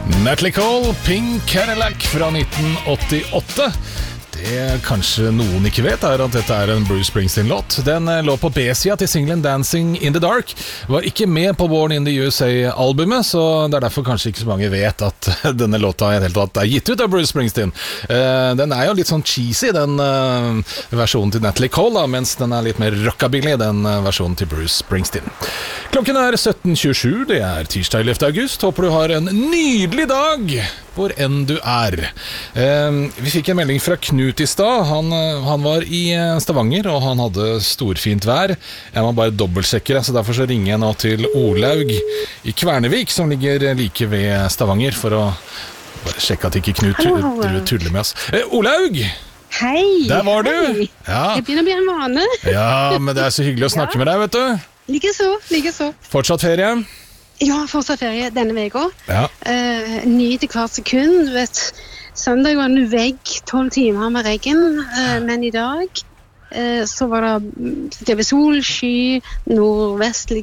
Natalie Cole, Pink Cadillac fra 1988. Det kanskje noen ikke vet at dette en Bruce Springsteen-låt. Den lå på B-sida til singlen Dancing in the Dark. Var ikke med på Born in the USA-albumet, så det derfor kanskje ikke så mange vet at denne låta i det hele tatt gitt ut av Bruce Springsteen. Den jo litt sånn cheesy, den versjonen til Natalie Cole, da, mens den litt mer rockabilly, den versjonen til Bruce Springsteen. Klokken 17.27, det tirsdag 11. august. Håper du har en nydelig dag hvor enn du Vi fikk en melding fra Knut i stad. Han var i Stavanger, og han hadde storfint vær. Jeg må bare dobbeltsjekke det, så derfor så ringer jeg nå til Olaug i Kvernevik, som ligger like ved Stavanger, for å bare sjekke at ikke Knut tuller med oss. Olaug! Hei! Der var du! Hei. Ja. Jeg begynner å bli en vane. Ja, men det så hyggelig å snakke med deg, vet du. Likeså. Fortsatt ferie? Ja, fortsatt ferie denne veka. Ja. Nyt hvert sekund. Søndag var en vegg 12 timer med regn, men i dag så var det sol, sky, nordvestlig